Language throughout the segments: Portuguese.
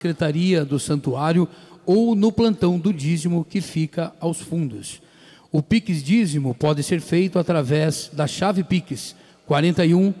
secretaria do santuário ou no plantão do dízimo que fica aos fundos. O Pix dízimo pode ser feito através da chave Pix 41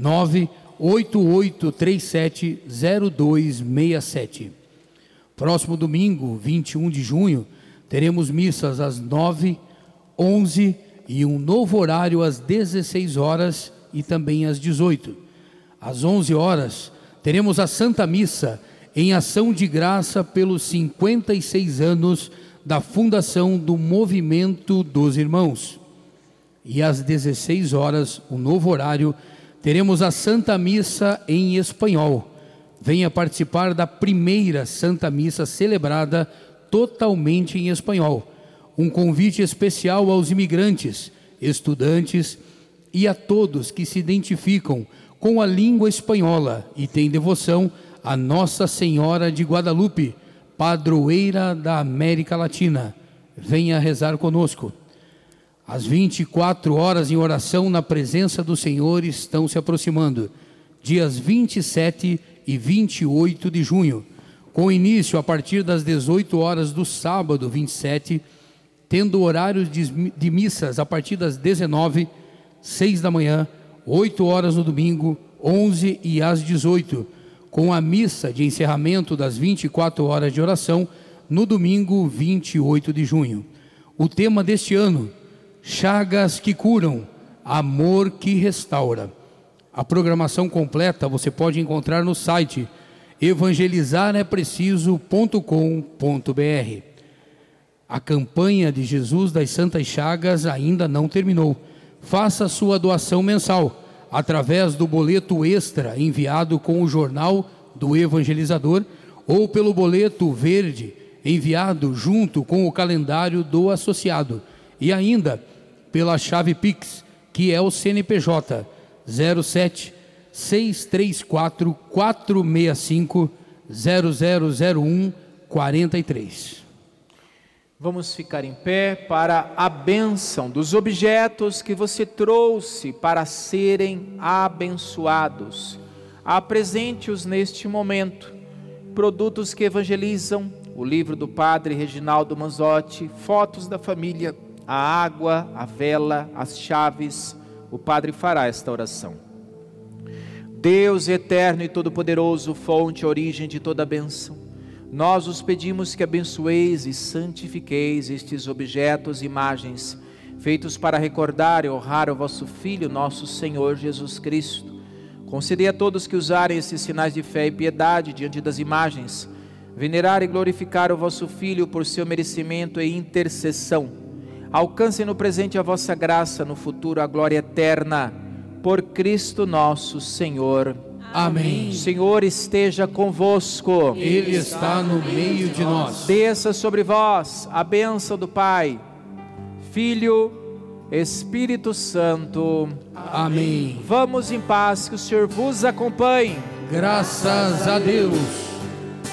98837 0267. Próximo domingo, 21 de junho, teremos missas às 9, 11 e um novo horário às 16 horas e também às 18. Às 11 horas, teremos a Santa Missa em ação de graça pelos 56 anos da fundação do Movimento dos Irmãos. E às 16 horas, o novo horário, teremos a Santa Missa em espanhol. Venha participar da primeira Santa Missa celebrada totalmente em espanhol. Um convite especial aos imigrantes, estudantes e a todos que se identificam com a língua espanhola e têm devoção a Nossa Senhora de Guadalupe, padroeira da América Latina. Venha rezar conosco. As 24 horas em oração na presença do Senhor estão se aproximando, dias 27 e 28 de junho, com início a partir das 18 horas do sábado 27, tendo horários de missas a partir das 19, 6 da manhã, 8 horas no domingo, 11 e às 18, com a missa de encerramento das 24 horas de oração no domingo 28 de junho. O tema deste ano: Chagas que curam, amor que restaura. A programação completa você pode encontrar no site evangelizarepreciso.com.br. A campanha de Jesus das Santas Chagas ainda não terminou. Faça sua doação mensal através do boleto extra enviado com o jornal do evangelizador ou pelo boleto verde enviado junto com o calendário do associado, e ainda pela chave Pix, que é o CNPJ 07 634 465 0001 43. Vamos ficar em pé para a bênção dos objetos que você trouxe para serem abençoados. Apresente-os neste momento. Produtos que evangelizam, o livro do Padre Reginaldo Manzotti, fotos da família, a água, a vela, as chaves. O Padre fará esta oração. Deus eterno e todo-poderoso, fonte e origem de toda bênção, nós os pedimos que abençoeis e santifiqueis estes objetos e imagens, feitos para recordar e honrar o vosso Filho, nosso Senhor Jesus Cristo. Concedei a todos que usarem esses sinais de fé e piedade diante das imagens, venerar e glorificar o vosso Filho por seu merecimento e intercessão. Alcancem no presente a vossa graça, no futuro a glória eterna, por Cristo nosso Senhor. Amém. O Senhor esteja convosco. Ele está no meio de nós. Desça sobre vós a bênção do Pai, Filho, Espírito Santo. Amém. Vamos em paz, que o Senhor vos acompanhe. Graças a Deus.